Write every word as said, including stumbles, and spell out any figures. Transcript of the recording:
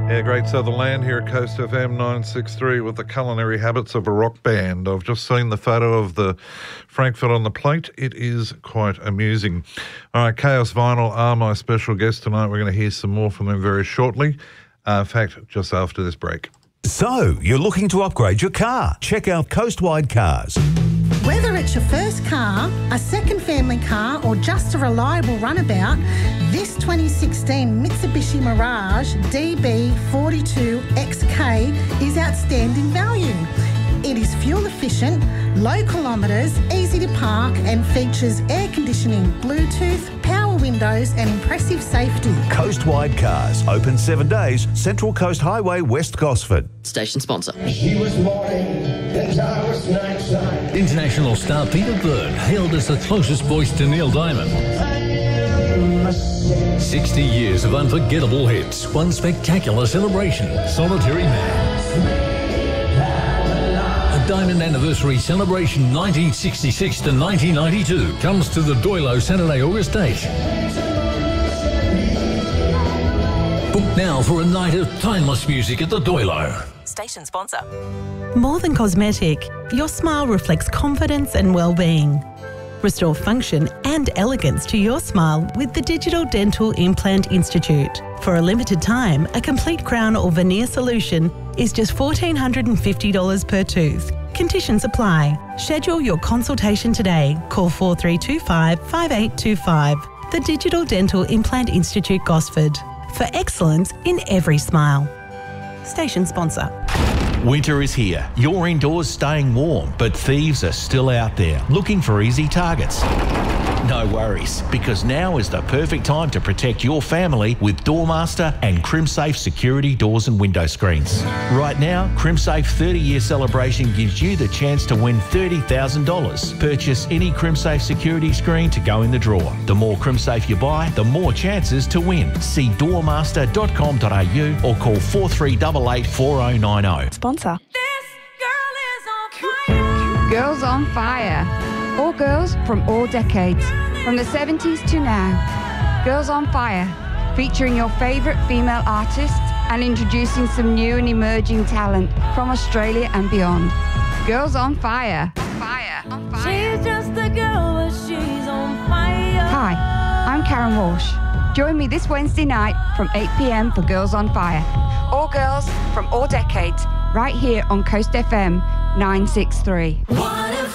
Yeah, great Sutherland here at Coast F M nine sixty-three with the culinary habits of a rock band. I've just seen the photo of the Frankfurt on the plate. It is quite amusing. All right, Chaos Vinyl are my special guest tonight. We're going to hear some more from them very shortly. Uh, in fact, just after this break. So, you're looking to upgrade your car? Check out Coastwide Cars. Whether it's your first car, a second family car or just a reliable runabout, this twenty sixteen Mitsubishi Mirage D B forty-two X K is outstanding value. It is fuel efficient, low kilometres, easy to park and features air conditioning, Bluetooth, power windows and impressive safety. Coastwide Cars, open seven days, Central Coast Highway, West Gosford. Station sponsor. She was morning and I was nighttime. International star Peter Byrne hailed as the closest voice to Neil Diamond. sixty years of unforgettable hits, one spectacular celebration, Solitary Man. A Diamond Anniversary Celebration nineteen sixty-six to nineteen ninety-two comes to the Doilo Saturday, August eighth. Book now for a night of timeless music at the Doilo. Station sponsor. More than cosmetic, your smile reflects confidence and well-being. Restore function and elegance to your smile with the Digital Dental Implant Institute. For a limited time, a complete crown or veneer solution is just one thousand four hundred fifty dollars per tooth. Conditions apply. Schedule your consultation today. Call four three two five, five eight two five. The Digital Dental Implant Institute, Gosford. For excellence in every smile. Station sponsor. Winter is here. You're indoors staying warm, but thieves are still out there looking for easy targets. No worries, because now is the perfect time to protect your family with Doormaster and CrimSafe security doors and window screens. Right now, CrimSafe thirty-year celebration gives you the chance to win thirty thousand dollars. Purchase any CrimSafe security screen to go in the draw. The more CrimSafe you buy, the more chances to win. See doormaster dot com dot a u or call four three eight eight, four oh nine oh. Sponsor. This girl is on fire. Girls on Fire. All girls from all decades, from the seventies to now. Girls on Fire, featuring your favourite female artists and introducing some new and emerging talent from Australia and beyond. Girls on Fire. Fire. On fire. She's just a girl, but she's on fire. Hi, I'm Karen Walsh. Join me this Wednesday night from eight p m for Girls on Fire. All girls from all decades, right here on Coast F M nine sixty-three.